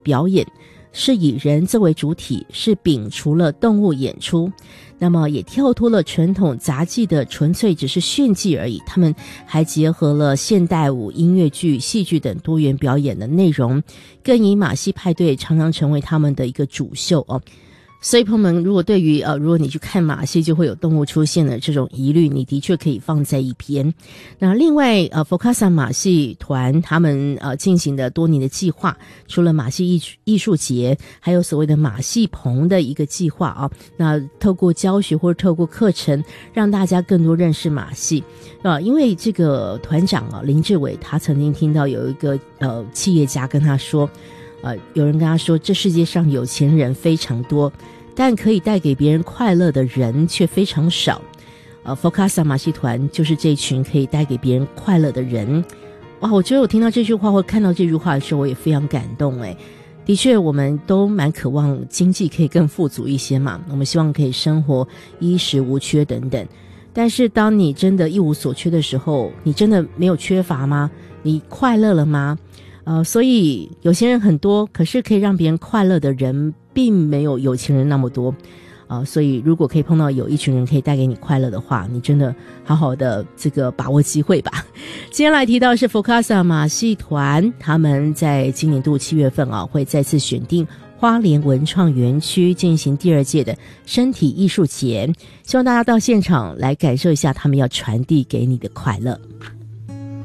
表演是以人作为主体，是摒除了动物演出，那么也跳脱了传统杂技的纯粹只是炫技而已，他们还结合了现代舞、音乐剧、戏剧等多元表演的内容，更以马戏派对常常成为他们的一个主秀哦。所以朋友们，如果对于如果你去看马戏就会有动物出现的这种疑虑，你的确可以放在一边。那另外佛卡萨马戏团他们进行的多年的计划，除了马戏艺术节，还有所谓的马戏棚的一个计划啊。那透过教学或者透过课程，让大家更多认识马戏因为这个团长林志伟他曾经听到有一个企业家跟他说有人跟他说，这世界上有钱人非常多，但可以带给别人快乐的人却非常少。佛卡萨马戏团就是这群可以带给别人快乐的人。哇，我觉得我听到这句话或看到这句话的时候，我也非常感动的确，我们都蛮渴望经济可以更富足一些嘛，我们希望可以生活衣食无缺等等。但是当你真的一无所缺的时候，你真的没有缺乏吗？你快乐了吗？所以有钱人很多，可是可以让别人快乐的人并没有有钱人那么多所以如果可以碰到有一群人可以带给你快乐的话，你真的好好的这个把握机会吧。今天来提到是佛卡萨马戏团，他们在今年度7月份会再次选定花莲文创园区进行第2届的身体艺术节，希望大家到现场来感受一下他们要传递给你的快乐。